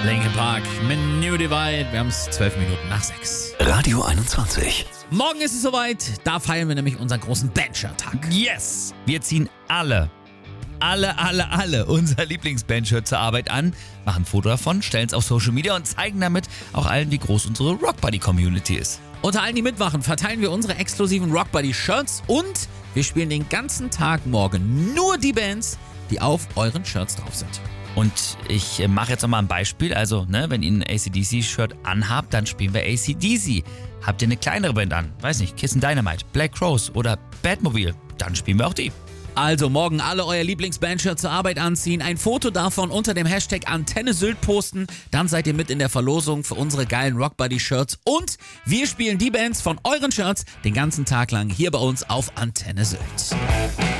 Linkin Park mit New Divide. Wir haben es 12 Minuten nach 6. Radio 21. Morgen ist es soweit. Da feiern wir nämlich unseren großen Bandshirt-Tag. Yes! Wir ziehen alle unser Lieblingsbandshirt zur Arbeit an, machen ein Foto davon, stellen es auf Social Media und zeigen damit auch allen, wie groß unsere Rockbuddy-Community ist. Unter allen, die mitmachen, verteilen wir unsere exklusiven Rockbuddy-Shirts und wir spielen den ganzen Tag morgen nur die Bands, die auf euren Shirts drauf sind. Und ich mache jetzt nochmal ein Beispiel. Also, wenn ihr ein AC/DC-Shirt anhabt, dann spielen wir AC/DC. Habt ihr eine kleinere Band an, weiß nicht, Kiss and Dynamite, Black Crowes oder Batmobile, dann spielen wir auch die. Also morgen alle euer Lieblingsbandshirt zur Arbeit anziehen, ein Foto davon unter dem Hashtag Antenne Sylt posten, dann seid ihr mit in der Verlosung für unsere geilen Rockbuddy-Shirts und wir spielen die Bands von euren Shirts den ganzen Tag lang hier bei uns auf Antenne Sylt.